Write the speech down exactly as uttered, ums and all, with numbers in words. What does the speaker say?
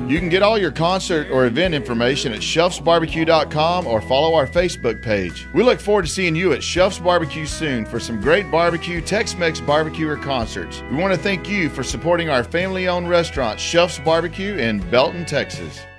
You can get all your concert or event information at shelfs barbecue dot com or follow our Facebook page. We look forward to seeing you at Shelfs Barbecue soon for some great barbecue, Tex-Mex barbecue, or concerts. We want to thank you for supporting our family-owned restaurant, Shelfs Barbecue in Belton, Texas.